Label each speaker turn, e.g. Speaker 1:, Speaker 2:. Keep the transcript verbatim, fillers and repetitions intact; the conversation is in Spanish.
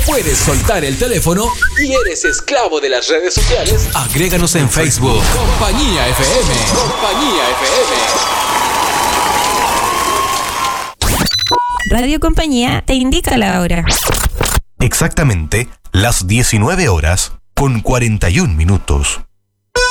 Speaker 1: puedes soltar el teléfono y eres esclavo de las redes sociales, agréganos en Facebook. Compañía F M. Compañía F M.
Speaker 2: Radio Compañía te indica la hora.
Speaker 3: Exactamente las diecinueve horas con cuarenta y un minutos.